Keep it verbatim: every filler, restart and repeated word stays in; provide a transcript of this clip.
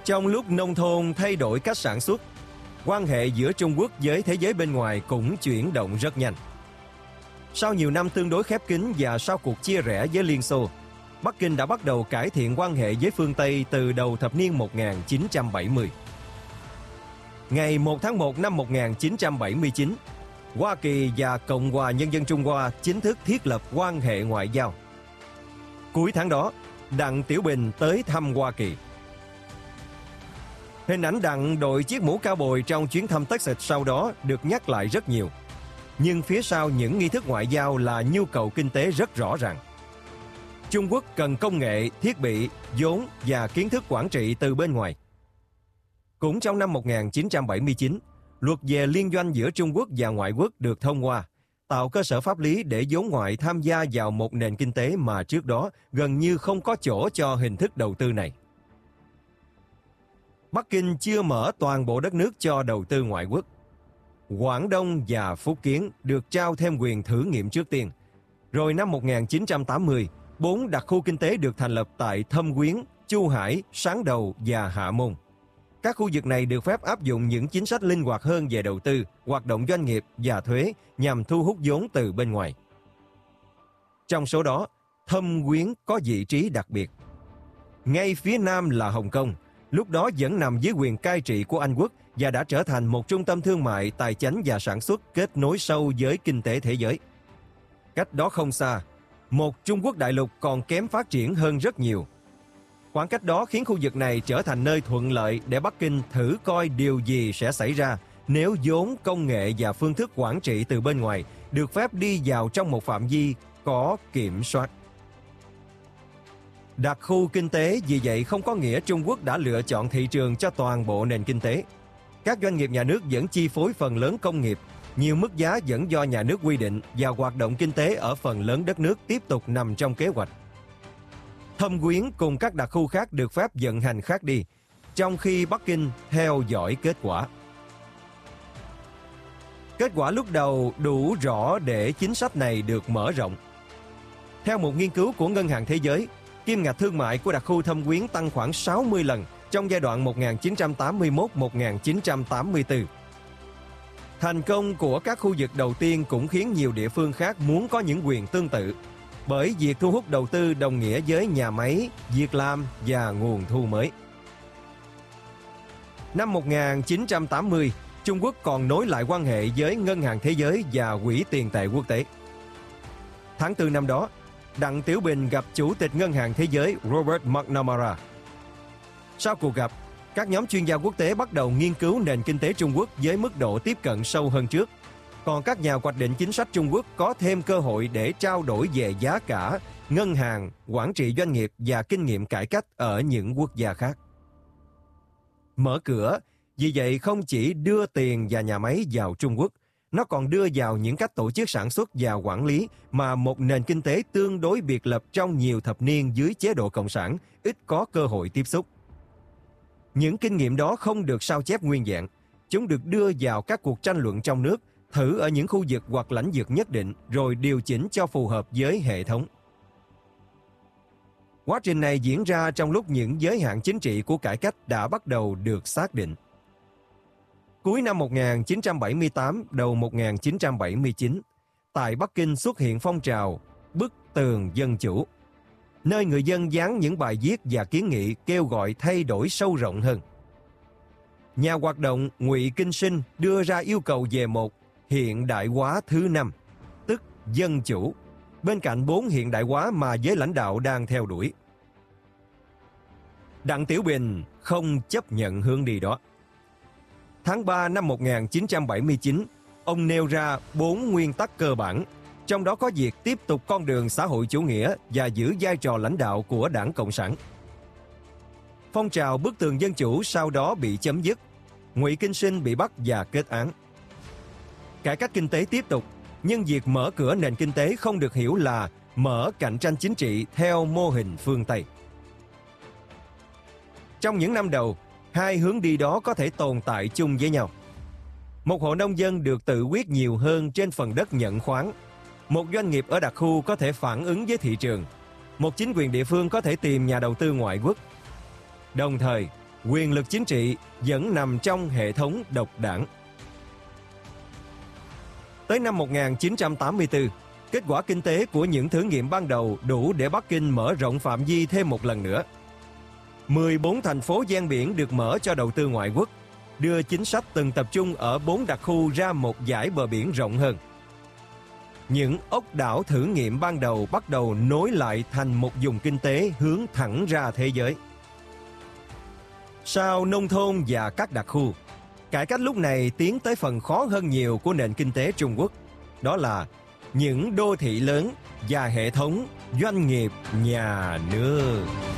Trong lúc nông thôn thay đổi cách sản xuất, quan hệ giữa Trung Quốc với thế giới bên ngoài cũng chuyển động rất nhanh. Sau nhiều năm tương đối khép kín và sau cuộc chia rẽ với Liên Xô, Bắc Kinh đã bắt đầu cải thiện quan hệ với phương Tây từ đầu thập niên một nghìn chín trăm bảy mươi. Ngày một tháng một năm một nghìn chín trăm bảy mươi chín, Hoa Kỳ và Cộng hòa Nhân dân Trung Hoa chính thức thiết lập quan hệ ngoại giao. Cuối tháng đó, Đặng Tiểu Bình tới thăm Hoa Kỳ. Hình ảnh Đặng đội chiếc mũ cao bồi trong chuyến thăm Texas sau đó được nhắc lại rất nhiều. Nhưng phía sau những nghi thức ngoại giao là nhu cầu kinh tế rất rõ ràng. Trung Quốc cần công nghệ, thiết bị, vốn và kiến thức quản trị từ bên ngoài. Cũng trong năm một nghìn chín trăm bảy mươi chín, luật về liên doanh giữa Trung Quốc và ngoại quốc được thông qua, tạo cơ sở pháp lý để vốn ngoại tham gia vào một nền kinh tế mà trước đó gần như không có chỗ cho hình thức đầu tư này. Bắc Kinh chưa mở toàn bộ đất nước cho đầu tư ngoại quốc. Quảng Đông và Phúc Kiến được trao thêm quyền thử nghiệm trước tiên. Rồi năm một nghìn chín trăm tám mươi, bốn đặc khu kinh tế được thành lập tại Thâm Quyến, Chu Hải, Sáng Đầu và Hạ Môn. Các khu vực này được phép áp dụng những chính sách linh hoạt hơn về đầu tư, hoạt động doanh nghiệp và thuế nhằm thu hút vốn từ bên ngoài. Trong số đó, Thâm Quyến có vị trí đặc biệt. Ngay phía nam là Hồng Kông, lúc đó vẫn nằm dưới quyền cai trị của Anh quốc và đã trở thành một trung tâm thương mại, tài chánh và sản xuất kết nối sâu với kinh tế thế giới. Cách đó không xa, một Trung Quốc đại lục còn kém phát triển hơn rất nhiều. Khoảng cách đó khiến khu vực này trở thành nơi thuận lợi để Bắc Kinh thử coi điều gì sẽ xảy ra nếu vốn, công nghệ và phương thức quản trị từ bên ngoài được phép đi vào trong một phạm vi có kiểm soát. Đặc khu kinh tế vì vậy không có nghĩa Trung Quốc đã lựa chọn thị trường cho toàn bộ nền kinh tế. Các doanh nghiệp nhà nước vẫn chi phối phần lớn công nghiệp, nhiều mức giá vẫn do nhà nước quy định và hoạt động kinh tế ở phần lớn đất nước tiếp tục nằm trong kế hoạch. Thâm Quyến cùng các đặc khu khác được phép vận hành khác đi, trong khi Bắc Kinh theo dõi kết quả. Kết quả lúc đầu đủ rõ để chính sách này được mở rộng. Theo một nghiên cứu của Ngân hàng Thế giới, kim ngạch thương mại của đặc khu Thâm Quyến tăng khoảng sáu mươi lần trong giai đoạn một nghìn chín trăm tám mươi mốt đến một nghìn chín trăm tám mươi tư. Thành công của các khu vực đầu tiên cũng khiến nhiều địa phương khác muốn có những quyền tương tự, bởi việc thu hút đầu tư đồng nghĩa với nhà máy, việc làm và nguồn thu mới. Năm một nghìn chín trăm tám mươi, Trung Quốc còn nối lại quan hệ với Ngân hàng Thế giới và Quỹ tiền tệ quốc tế. Tháng tư năm đó, Đặng Tiểu Bình gặp Chủ tịch Ngân hàng Thế giới Robert McNamara. Sau cuộc gặp, các nhóm chuyên gia quốc tế bắt đầu nghiên cứu nền kinh tế Trung Quốc với mức độ tiếp cận sâu hơn trước. Còn các nhà hoạch định chính sách Trung Quốc có thêm cơ hội để trao đổi về giá cả, ngân hàng, quản trị doanh nghiệp và kinh nghiệm cải cách ở những quốc gia khác. Mở cửa, vì vậy không chỉ đưa tiền và nhà máy vào Trung Quốc, nó còn đưa vào những cách tổ chức sản xuất và quản lý mà một nền kinh tế tương đối biệt lập trong nhiều thập niên dưới chế độ cộng sản ít có cơ hội tiếp xúc. Những kinh nghiệm đó không được sao chép nguyên vẹn, chúng được đưa vào các cuộc tranh luận trong nước, thử ở những khu vực hoặc lãnh vực nhất định rồi điều chỉnh cho phù hợp với hệ thống. Quá trình này diễn ra trong lúc những giới hạn chính trị của cải cách đã bắt đầu được xác định. Cuối năm một nghìn chín trăm bảy mươi tám, đầu một nghìn chín trăm bảy mươi chín, tại Bắc Kinh xuất hiện phong trào Bức tường dân chủ, nơi người dân dán những bài viết và kiến nghị kêu gọi thay đổi sâu rộng hơn. Nhà hoạt động Ngụy Kinh Sinh đưa ra yêu cầu về một hiện đại hóa thứ năm, tức dân chủ, bên cạnh bốn hiện đại hóa mà giới lãnh đạo đang theo đuổi. Đặng Tiểu Bình không chấp nhận hướng đi đó. Tháng ba năm một nghìn chín trăm bảy mươi chín, ông nêu ra bốn nguyên tắc cơ bản, trong đó có việc tiếp tục con đường xã hội chủ nghĩa và giữ vai trò lãnh đạo của Đảng Cộng sản. Phong trào Bức tường dân chủ sau đó bị chấm dứt, Ngụy Kinh Sinh bị bắt và kết án. Cải cách kinh tế tiếp tục, nhưng việc mở cửa nền kinh tế không được hiểu là mở cạnh tranh chính trị theo mô hình phương Tây. Trong những năm đầu, hai hướng đi đó có thể tồn tại chung với nhau. Một hộ nông dân được tự quyết nhiều hơn trên phần đất nhận khoán. Một doanh nghiệp ở đặc khu có thể phản ứng với thị trường. Một chính quyền địa phương có thể tìm nhà đầu tư ngoại quốc. Đồng thời, quyền lực chính trị vẫn nằm trong hệ thống độc đảng. Tới năm một nghìn chín trăm tám mươi tư, kết quả kinh tế của những thử nghiệm ban đầu đủ để Bắc Kinh mở rộng phạm vi thêm một lần nữa. mười bốn thành phố ven biển được mở cho đầu tư ngoại quốc, đưa chính sách từng tập trung ở bốn đặc khu ra một dải bờ biển rộng hơn. Những ốc đảo thử nghiệm ban đầu bắt đầu nối lại thành một vùng kinh tế hướng thẳng ra thế giới. Sau nông thôn và các đặc khu, cải cách lúc này tiến tới phần khó hơn nhiều của nền kinh tế Trung Quốc, đó là những đô thị lớn và hệ thống doanh nghiệp nhà nước.